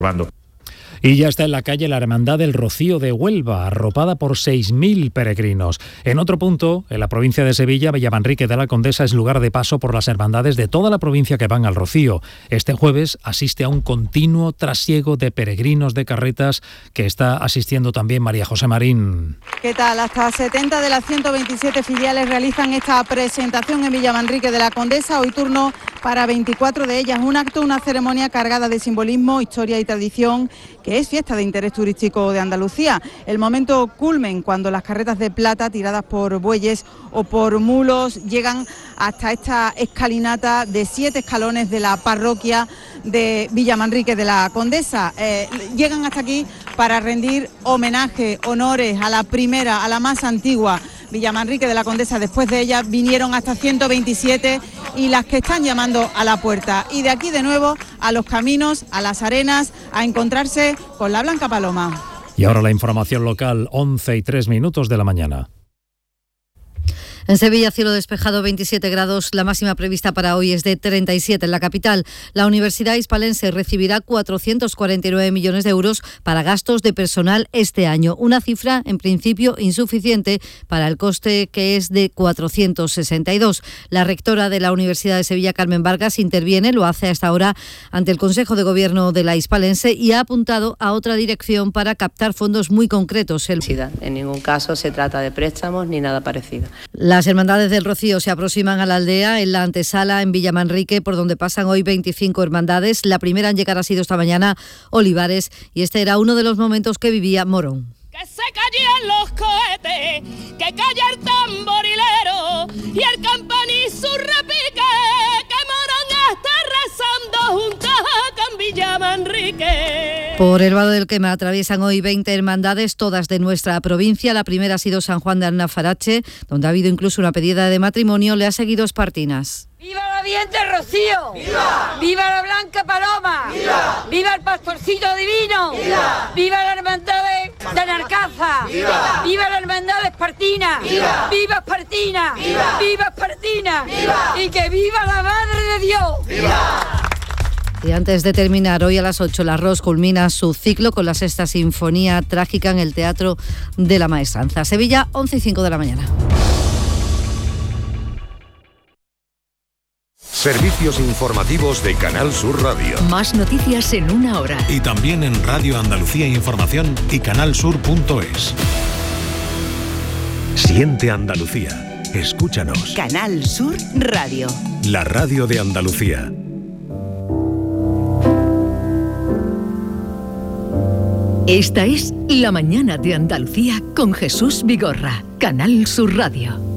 Y ya está en la calle la Hermandad del Rocío de Huelva, arropada por 6.000 peregrinos. En otro punto, en la provincia de Sevilla, Villamanrique de la Condesa es lugar de paso por las hermandades de toda la provincia que van al Rocío. Este jueves asiste a un continuo trasiego de peregrinos de carretas que está asistiendo también María José Marín. ¿Qué tal? Hasta 70 de las 127 filiales realizan esta presentación en Villamanrique de la Condesa. Hoy turno para 24 de ellas. Un acto, una ceremonia cargada de simbolismo, historia y tradición, que es fiesta de interés turístico de Andalucía. El momento culmen cuando las carretas de plata tiradas por bueyes o por mulos llegan hasta esta escalinata de 7 escalones de la parroquia de Villamanrique de la Condesa. Llegan hasta aquí para rendir homenaje, honores a la primera, a la más antigua Villamanrique de la Condesa. Después de ella vinieron hasta 127 y las que están llamando a la puerta. Y de aquí de nuevo a los caminos, a las arenas, a encontrarse con la Blanca Paloma. Y ahora la información local, 11:03 de la mañana. En Sevilla, cielo despejado, 27 grados. La máxima prevista para hoy es de 37 en la capital. La Universidad Hispalense recibirá 449 millones de euros para gastos de personal este año. Una cifra, en principio, insuficiente para el coste, que es de 462. La rectora de la Universidad de Sevilla, Carmen Vargas, interviene, lo hace hasta ahora ante el Consejo de Gobierno de la Hispalense y ha apuntado a otra dirección para captar fondos muy concretos. En ningún caso se trata de préstamos ni nada parecido. Las hermandades del Rocío se aproximan a la aldea en la antesala en Villamanrique, por donde pasan hoy 25 hermandades. La primera en llegar ha sido esta mañana Olivares, y este era uno de los momentos que vivía Morón. Que se callen los cohetes, que calla el tamborilero y el campaní su repique, que Morón está rezando juntas con Villamanrique. Por el Vado del Quema atraviesan hoy 20 hermandades, todas de nuestra provincia. La primera ha sido San Juan de Alnafarache, donde ha habido incluso una pedida de matrimonio. Le ha seguido Espartinas. ¡Viva la Virgen del Rocío! ¡Viva! ¡Viva la Blanca Paloma! ¡Viva! ¡Viva el Pastorcito Divino! ¡Viva! ¡Viva la Hermandad de Narcaza! ¡Viva! ¡Viva la Hermandad de Espartina! ¡Viva! ¡Viva Espartina! ¡Viva! ¡Viva Espartina! ¡Viva! ¡Y que viva la Madre de Dios! ¡Viva! Y antes de terminar, hoy a las 8, la ROS culmina su ciclo con la Sexta Sinfonía Trágica en el Teatro de la Maestranza. Sevilla, 11:05 de la mañana. Servicios informativos de Canal Sur Radio. Más noticias en una hora. Y también en Radio Andalucía Información y canalsur.es. Siente Andalucía. Escúchanos. Canal Sur Radio. La radio de Andalucía. Esta es La Mañana de Andalucía con Jesús Vigorra. Canal Sur Radio.